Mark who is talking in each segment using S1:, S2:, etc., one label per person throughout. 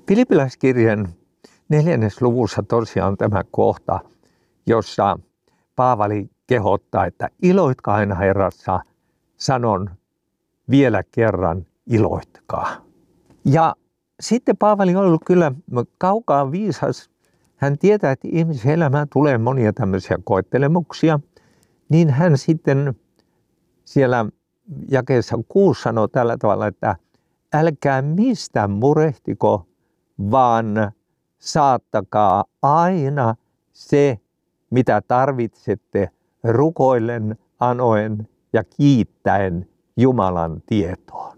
S1: Filippiläiskirjan 4. luvussa tosiaan tämä kohta, jossa Paavali kehottaa, että iloitkaa aina Herrassa, sanon vielä kerran iloitkaa. Ja sitten Paavali on ollut kyllä kaukaa viisas. Hän tietää, että ihmisen elämään tulee monia tämmöisiä koettelemuksia, niin hän sitten siellä jakeessa 6 sanoo tällä tavalla, että älkää mistään murehtiko, vaan saattakaa aina se, mitä tarvitsette, rukoillen, anoen ja kiittäen Jumalan tietoon.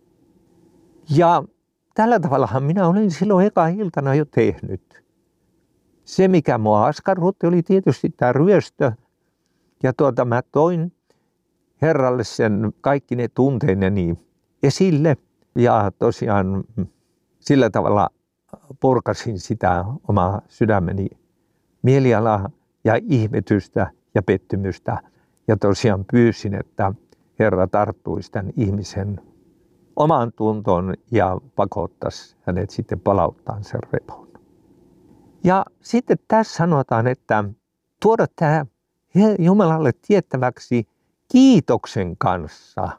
S1: Ja tällä tavallahan minä olin silloin eka iltana jo tehnyt. Se, mikä mua askarrutti, oli tietysti tämä ryöstö. Ja mä toin Herralle sen kaikki ne tunteineni esille. Ja tosiaan sillä tavalla purkasin sitä omaa sydämeni mielialaa ja ihmetystä ja pettymystä. Ja tosiaan pyysin, että Herra tarttuisi tämän ihmisen omaan tuntoon ja pakottaisi hänet sitten palauttaa sen repon. Ja sitten tässä sanotaan, että tuoda tämä Jumalalle tiettäväksi kiitoksen kanssa.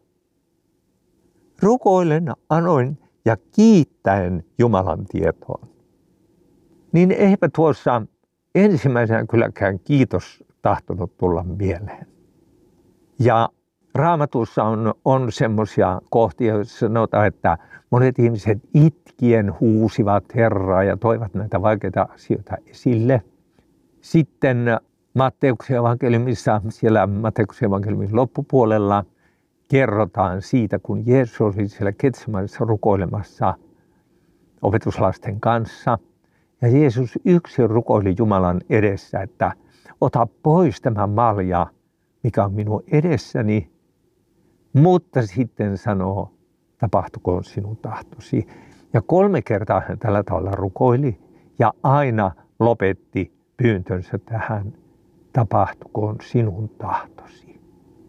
S1: Rukoilen, anoin ja kiittäen Jumalan tietoon. Niin eipä tuossa ensimmäisenä kylläkään kiitos tahtonut tulla mieleen. Ja Raamatussa on semmoisia kohtia, joissa sanotaan, että monet ihmiset itkien huusivat Herraa ja toivat näitä vaikeita asioita esille. Sitten Matteuksen evankeliumissa, siellä Matteuksen evankeliumin loppupuolella kerrotaan siitä, kun Jeesus oli siellä Getsemanessa rukoilemassa opetuslasten kanssa. Ja Jeesus yksin rukoili Jumalan edessä, että ota pois tämä malja, mikä on minun edessäni, mutta sitten sanoo, tapahtukoon sinun tahtosi. Ja 3 kertaa hän tällä tavalla rukoili ja aina lopetti pyyntönsä tähän, tapahtukoon sinun tahtosi.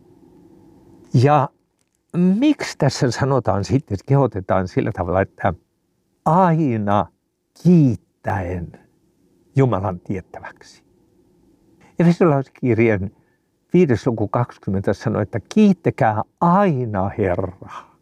S1: Ja miksi tässä sanotaan sitten, että kehotetaan sillä tavalla, että aina kiittäen Jumalan tiettäväksi. Efesolaiskirjeen 5. luku 20 sanoo, että kiittäkää aina Herraa.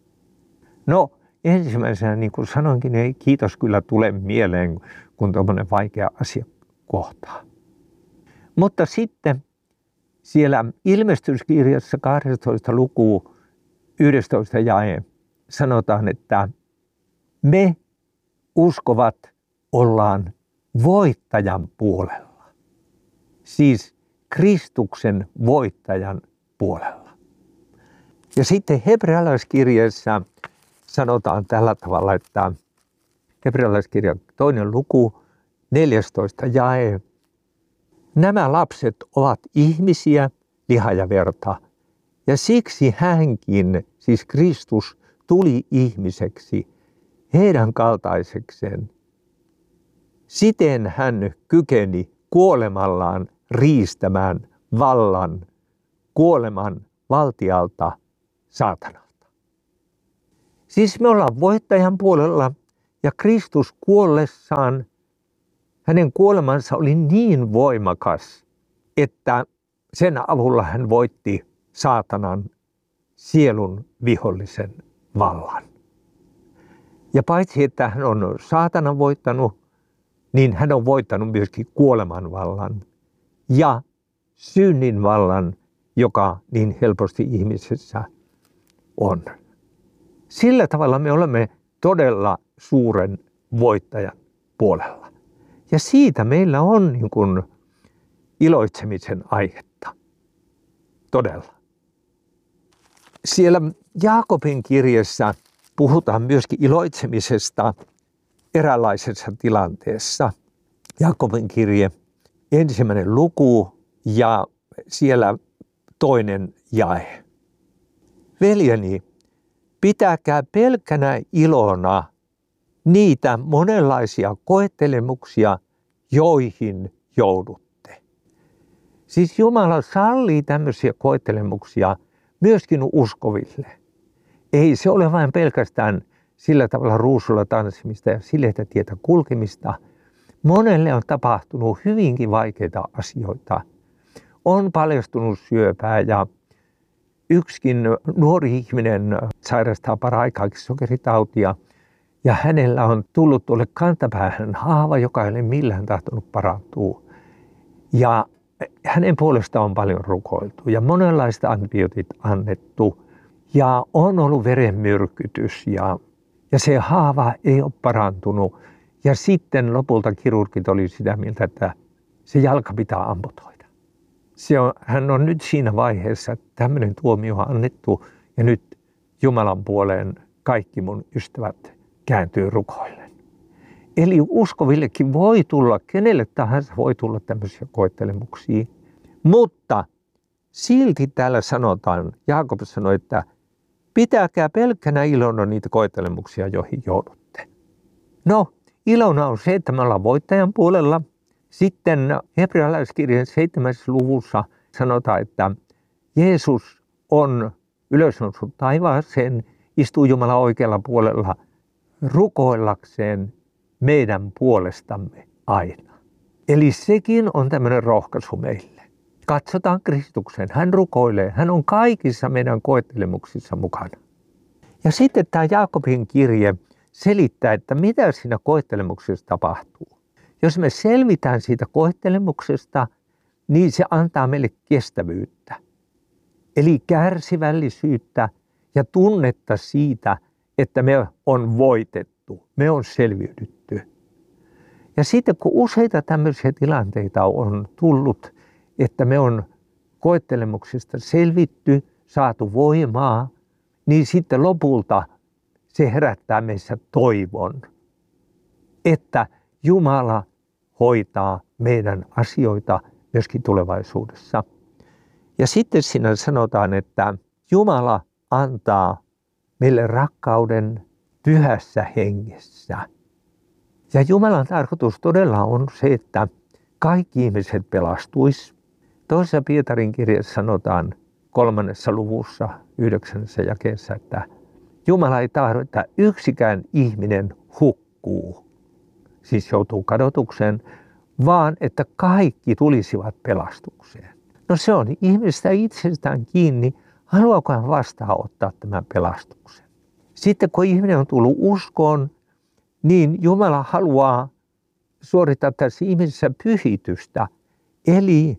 S1: No ensimmäisenä, niin kuin sanoinkin, ei kiitos kyllä tule mieleen, kun tuommoinen vaikea asia kohtaa. Mutta sitten siellä ilmestyskirjassa 12. luku 11 jae sanotaan, että me uskovat ollaan voittajan puolella. Siis Kristuksen voittajan puolella. Ja sitten hebrealaiskirjassa sanotaan tällä tavalla, että hebrealaiskirjan 2. luku 14 jae. Nämä lapset ovat ihmisiä, liha ja verta, ja siksi hänkin, siis Kristus, tuli ihmiseksi heidän kaltaisekseen. Siten hän kykeni kuolemallaan riistämään vallan kuoleman valtialta saatanalta. Siis me ollaan voittajan puolella ja Kristus kuollessaan, hänen kuolemansa oli niin voimakas, että sen avulla hän voitti saatanan sielun vihollisen vallan. Ja paitsi että hän on saatanan voittanut, niin hän on voittanut myöskin kuoleman vallan ja synnin vallan, joka niin helposti ihmisessä on. Sillä tavalla me olemme todella suuren voittajan puolella. Ja siitä meillä on niin kuin iloitsemisen aihetta. Todella. Siellä Jaakobin kirjassa puhutaan myöskin iloitsemisesta eräänlaisessa tilanteessa. Jaakobin kirje, 1. luku ja siellä 2. jae. Veljeni, pitäkää pelkkänä ilona niitä monenlaisia koettelemuksia, joihin joudutte. Siis Jumala sallii tämmöisiä koettelemuksia myöskin uskoville. Ei se ole vain pelkästään sillä tavalla ruusulla tanssimista ja sileitä tietä kulkemista. Monelle on tapahtunut hyvinkin vaikeita asioita. On paljastunut syöpää ja yksikin nuori ihminen sairastaa paraikaakin sokeritautia ja hänellä on tullut tuolle kantapäähän haava, joka ei ole millään tahtonut parantua. Ja hänen puolestaan on paljon rukoiltu ja monenlaista antibiootit annettu ja on ollut verenmyrkytys ja se haava ei ole parantunut. Ja sitten lopulta kirurgit oli sitä mieltä, että se jalka pitää amputoida. Hän on nyt siinä vaiheessa, että tämmöinen tuomio on annettu ja nyt Jumalan puoleen kaikki mun ystävät kääntyy rukoillen. Eli uskovillekin voi tulla, kenelle tahansa voi tulla tämmöisiä koettelemuksia, mutta silti täällä sanotaan, Jaakob sanoi, että pitäkää pelkkänä ilona niitä koettelemuksia, joihin joudutte. No, ilona on se, että me ollaan voittajan puolella. Sitten hebrealaiskirjan 7. luvussa sanotaan, että Jeesus on ylösnoussut taivaaseen, istuu Jumalan oikealla puolella rukoillakseen meidän puolestamme aina. Eli sekin on tämmöinen rohkaisu meille. Katsotaan Kristukseen, hän rukoilee, hän on kaikissa meidän koettelemuksissa mukana. Ja sitten tämä Jaakobin kirje selittää, että mitä siinä koettelemuksessa tapahtuu. Jos me selvitään siitä koettelemuksesta, niin se antaa meille kestävyyttä. Eli kärsivällisyyttä ja tunnetta siitä, että me on voitettu, me on selviydytty. Ja sitten kun useita tämmöisiä tilanteita on tullut, että me on koettelemuksesta selvitty, saatu voimaa, niin sitten lopulta se herättää meissä toivon, että Jumala hoitaa meidän asioita myöskin tulevaisuudessa. Ja sitten siinä sanotaan, että Jumala antaa meille rakkauden pyhässä hengessä. Ja Jumalan tarkoitus todella on se, että kaikki ihmiset pelastuis. Toisessa Pietarin kirjassa sanotaan 3. luvussa 9. jakeessa, että Jumala ei tahdo, että yksikään ihminen hukkuu, siis joutuu kadotukseen, vaan että kaikki tulisivat pelastukseen. No se on ihmistä itsestään kiinni, haluaako hän vastaanottaa tämän pelastuksen. Sitten kun ihminen on tullut uskoon, niin Jumala haluaa suorittaa tässä ihmisessä pyhitystä, eli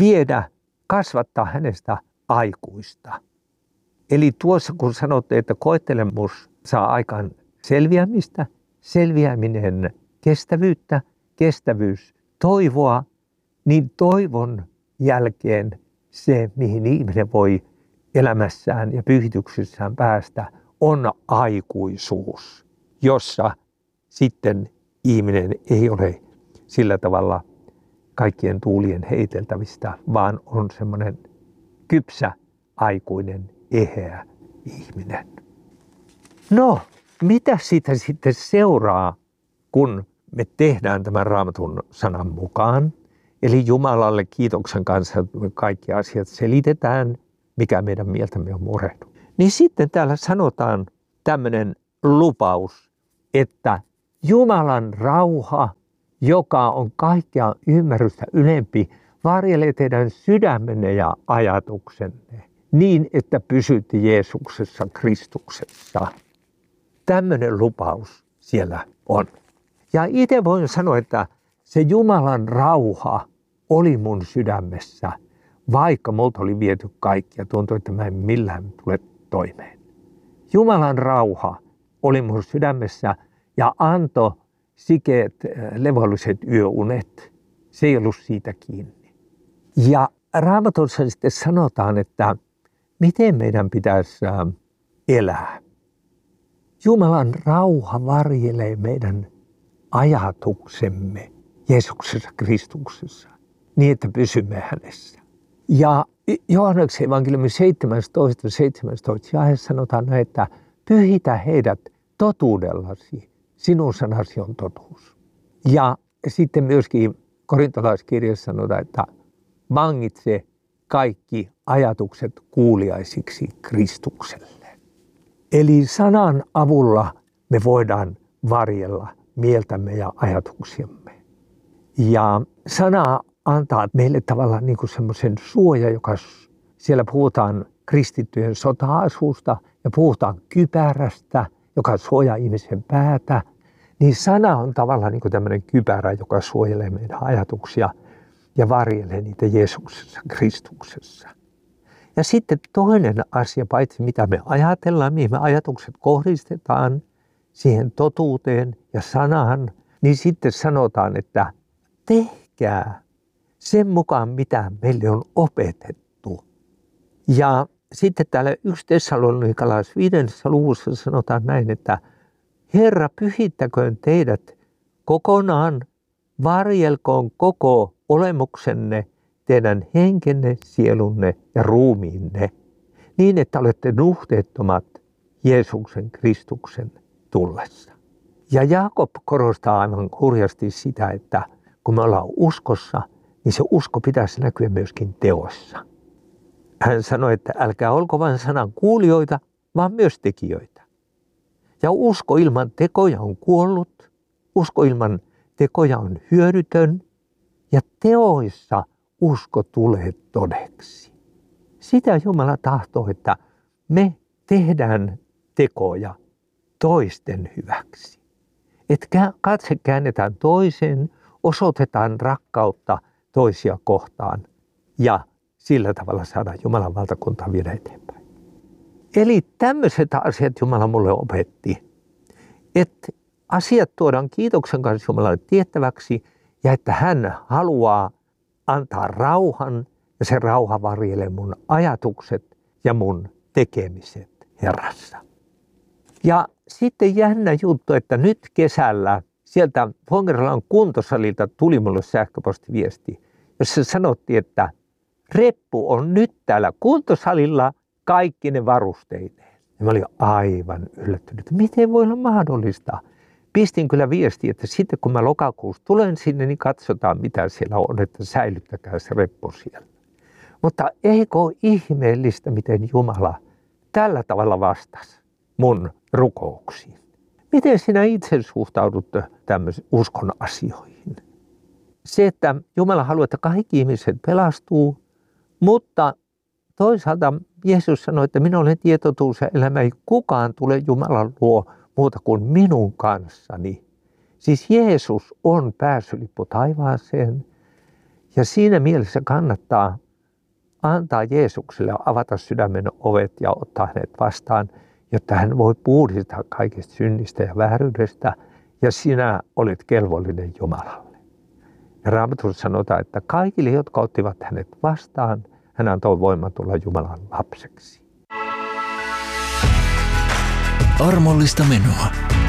S1: kasvattaa hänestä aikuista. Eli tuossa kun sanotte, että koettelemus saa aikaan selviämistä, selviäminen kestävyyttä, kestävyys toivoa, niin toivon jälkeen se, mihin ihminen voi elämässään ja pyhityksessään päästä, on aikuisuus, jossa sitten ihminen ei ole sillä tavalla kaikkien tuulien heiteltävistä, vaan on semmoinen kypsä, aikuinen, eheä ihminen. No, mitä siitä sitten seuraa, kun me tehdään tämän Raamatun sanan mukaan? Eli Jumalalle kiitoksen kanssa kaikki asiat selitetään, mikä meidän mieltämme on murehdunut. Niin sitten täällä sanotaan tämmöinen lupaus, että Jumalan rauha, joka on kaikkea ymmärrystä ylempi, varjelee teidän sydämenne ja ajatuksenne niin, että pysytte Jeesuksessa, Kristuksessa. Tämmöinen lupaus siellä on. Ja itse voin sanoa, että se Jumalan rauha oli mun sydämessä, vaikka multa oli viety kaikki ja tuntui, että mä en millään tule toimeen. Jumalan rauha oli mun sydämessä ja antoi sikeet levolliset yöunet. Se ei ollut siitä kiinni. Ja Raamatussa sitten sanotaan, että miten meidän pitäisi elää. Jumalan rauha varjelee meidän ajatuksemme Jeesuksessa Kristuksessa niin, että pysymme hänessä. Ja Johanneksen evankeliumin 17 jae sanotaan näin, että pyhitä heidät totuudellasi, sinun sanasi on totuus. Ja sitten myöskin korintolaiskirjassa sanotaan, että vangitse kaikki ajatukset kuuliaisiksi Kristukselle. Eli sanan avulla me voidaan varjella mieltämme ja ajatuksiamme. Ja sana antaa meille tavallaan niin kuin semmoisen suoja, joka siellä puhutaan kristittyjen sota-asusta ja puhutaan kypärästä, joka suojaa ihmisen päätä. Niin sana on tavallaan niin kuin tämmöinen kypärä, joka suojelee meidän ajatuksia ja varjelee niitä Jeesuksessa, Kristuksessa. Ja sitten toinen asia, paitsi mitä me ajatellaan, mihin me ajatukset kohdistetaan siihen totuuteen ja sanaan, niin sitten sanotaan, että tehkää sen mukaan, mitä meille on opetettu. Ja sitten täällä 1 Tessalonikalais 5. luvussa sanotaan näin, että Herra pyhittäköön teidät kokonaan, varjelkoon koko olemuksenne, teidän henkenne, sielunne ja ruumiinne, niin että olette nuhteettomat Jeesuksen Kristuksen tullessa. Ja Jaakob korostaa aivan hurjasti sitä, että kun me ollaan uskossa, niin se usko pitäisi näkyä myöskin teoissa. Hän sanoi, että älkää olko vain sanan kuulijoita, vaan myös tekijöitä. Ja usko ilman tekoja on kuollut, usko ilman tekoja on hyödytön ja teoissa usko tulee todeksi. Sitä Jumala tahtoo, että me tehdään tekoja toisten hyväksi. Että katse käännetään toiseen, osoitetaan rakkautta toisia kohtaan ja sillä tavalla saadaan Jumalan valtakuntaa viedä eteenpäin. Eli tämmöiset asiat Jumala mulle opetti, että asiat tuodaan kiitoksen kanssa Jumalalle tiettäväksi ja että hän haluaa antaa rauhan ja se rauha varjelee mun ajatukset ja mun tekemiset Herrassa. Ja sitten jännä juttu, että nyt kesällä sieltä Fongerlan kuntosalilta tuli mulle sähköpostiviesti, jossa sanottiin, että reppu on nyt täällä kuntosalilla kaikki ne varusteineen. Ja mä olin aivan yllättynyt, miten voi olla mahdollista. Pistin kyllä viesti, että sitten kun mä lokakuussa tulen sinne, niin katsotaan mitä siellä on, että säilyttäkää se reppu siellä. Mutta eikö ole ihmeellistä, miten Jumala tällä tavalla vastasi mun rukouksiin? Miten sinä itse suhtaudut tämmöisiin uskon asioihin? Se, että Jumala haluaa, että kaikki ihmiset pelastuu, mutta toisaalta Jeesus sanoi, että minä olen tietotuus ja elämä, ei kukaan tule Jumalan luo muuta kuin minun kanssani. Siis Jeesus on pääsylippu taivaaseen ja siinä mielessä kannattaa antaa Jeesukselle avata sydämen ovet ja ottaa hänet vastaan, jotta hän voi puhdistaa kaikesta synnistä ja vääryydestä ja sinä olet kelvollinen Jumalalle. Ja Raamatussa sanotaan, että kaikille, jotka ottivat hänet vastaan, hän antoi voiman tulla Jumalan lapseksi.
S2: Armollista menoa.